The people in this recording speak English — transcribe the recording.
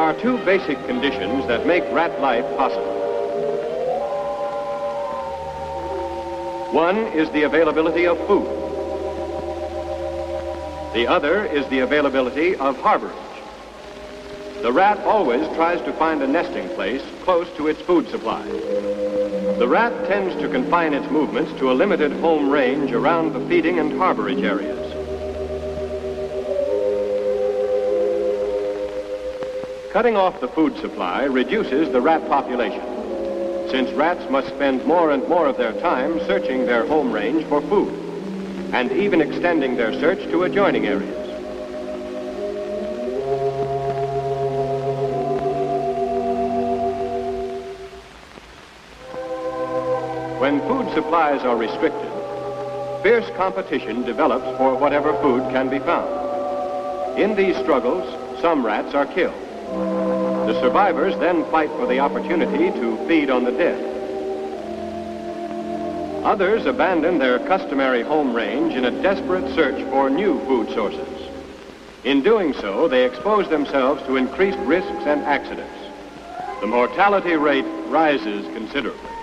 are two basic conditions that make rat life possible. One is the availability of food. The other is the availability of harborage. The rat always tries to find a nesting place close to its food supply. The rat tends to confine its movements to a limited home range around the feeding and harborage areas. Cutting off the food supply reduces the rat population, since rats must spend more and more of their time searching their home range for food, and even extending their search to adjoining areas. When food supplies are restricted, fierce competition develops for whatever food can be found. In these struggles, some rats are killed. The survivors then fight for the opportunity to feed on the dead. Others abandon their customary home range in a desperate search for new food sources. In doing so, they expose themselves to increased risks and accidents. The mortality rate rises considerably.